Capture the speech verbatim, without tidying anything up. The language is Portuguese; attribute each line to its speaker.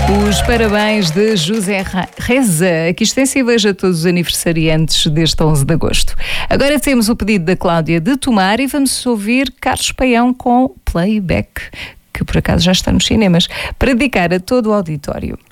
Speaker 1: Os parabéns de José Reza, aqui extensíveis a todos os aniversariantes deste onze de agosto. Agora temos o pedido da Cláudia de Tomar e vamos ouvir Carlos Paião com Playback, que por acaso já está nos cinemas, para dedicar a todo o auditório.